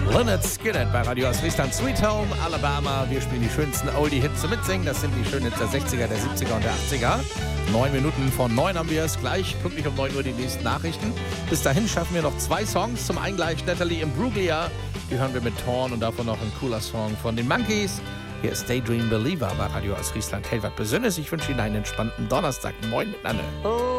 Lynyrd Skynyrd bei Radio Friesland. Sweet Home Alabama. Wir spielen die schönsten Oldie-Hits zum Mitsingen. Das sind die schönen Hits der 60er, der 70er und der 80er. 9 Minuten vor 9 haben wir es. Gleich pünktlich um 9 Uhr die nächsten Nachrichten. Bis dahin schaffen wir noch 2 Songs. Zum einen gleich Natalie Imbruglia. Die hören wir mit Torn und davon noch ein cooler Song von den Monkeys. Hier ist Daydream Believer bei Radio Friesland. Hey, was Besonderes. Ich wünsche Ihnen einen entspannten Donnerstag. Moin miteinander.